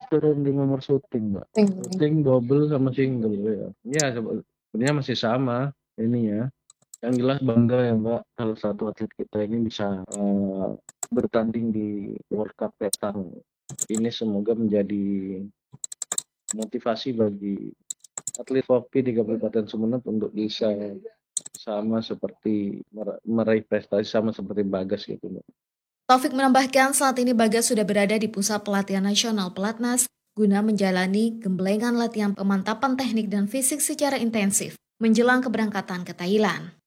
turun di nomor syuting, Mbak. Syuting double sama single ya. Ya sebenarnya masih sama ininya. Yang jelas bangga ya Mbak, kalau satu atlet kita ini bisa bertanding di World Cup Petang. Ini semoga menjadi motivasi bagi atlet hoki di Kabupaten Sumeneb untuk bisa sama seperti meraih prestasi sama seperti Bagas gitu Mbak. Taufik menambahkan saat ini Bagas sudah berada di Pusat Pelatihan Nasional Pelatnas guna menjalani gemblengan latihan pemantapan teknik dan fisik secara intensif menjelang keberangkatan ke Thailand.